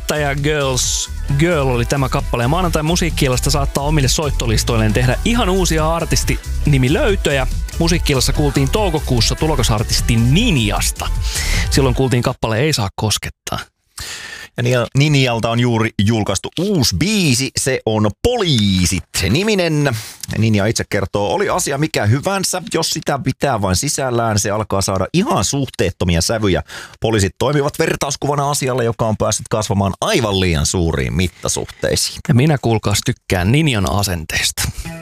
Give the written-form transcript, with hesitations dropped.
Jättäjä Girl oli tämä kappale. Ja Maanantai musiikki-illasta saattaa omille soittolistoilleen tehdä ihan uusia artistinimilöytöjä. Musiikki-illassa kuultiin toukokuussa tulokasartisti Ninjasta. Silloin kuultiin kappale Ei saa koskettaa. Ja Ninjalta on juuri julkaistu uusi biisi, se on Poliisit-niminen. Ninja itse kertoo, oli asia mikä hyvänsä, jos sitä pitää vain sisällään, se alkaa saada ihan suhteettomia sävyjä. Poliisit toimivat vertauskuvana asialle, joka on päässyt kasvamaan aivan liian suuriin mittasuhteisiin. Ja minä kuulkaas tykkään Ninjan asenteesta.